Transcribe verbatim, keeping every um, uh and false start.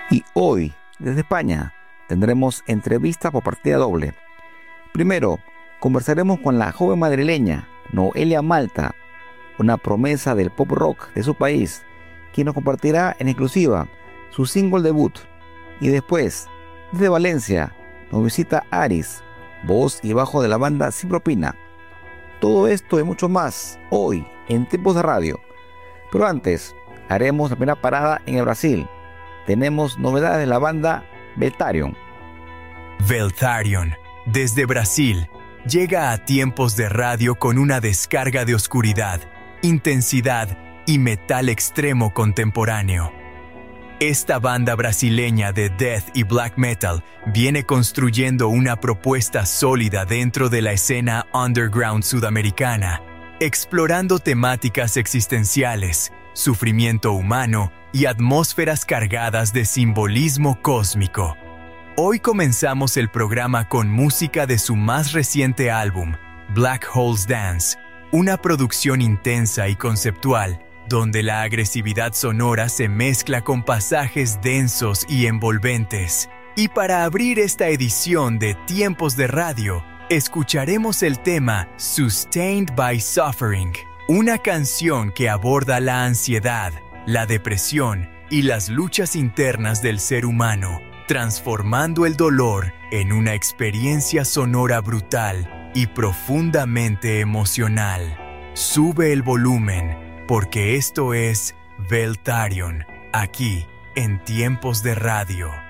Y hoy, desde España, tendremos entrevista por partida doble. Primero, conversaremos con la joven madrileña Noelia Malta, una promesa del pop rock de su país, quien nos compartirá en exclusiva su single debut. Y después, desde Valencia, nos visita Aris, voz y bajo de la banda Sin Propina. Todo esto y mucho más hoy en Tiempos de Radio. Pero antes, haremos la primera parada en el Brasil. Tenemos novedades de la banda Veltarion. Veltarion, desde Brasil, llega a Tiempos de Radio con una descarga de oscuridad, intensidad y metal extremo contemporáneo. Esta banda brasileña de death y black metal viene construyendo una propuesta sólida dentro de la escena underground sudamericana, explorando temáticas existenciales, sufrimiento humano y atmósferas cargadas de simbolismo cósmico. Hoy comenzamos el programa con música de su más reciente álbum, Black Holes Dance, una producción intensa y conceptual, donde la agresividad sonora se mezcla con pasajes densos y envolventes. Y para abrir esta edición de Tiempos de Radio, escucharemos el tema Sustained by Suffering, una canción que aborda la ansiedad, la depresión y las luchas internas del ser humano, transformando el dolor en una experiencia sonora brutal y profundamente emocional. Sube el volumen, porque esto es Veltarion, aquí en Tiempos de Radio.